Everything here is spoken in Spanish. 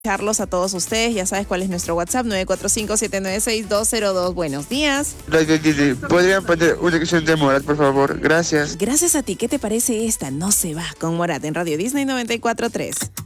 Charlos a todos ustedes, ya sabes cuál es nuestro WhatsApp, 945-796-202. Buenos días. ¿Podrían poner una canción de Morat, por favor? Gracias. Gracias a ti, ¿qué te parece esta? No se va con Morat en Radio Disney 94.3.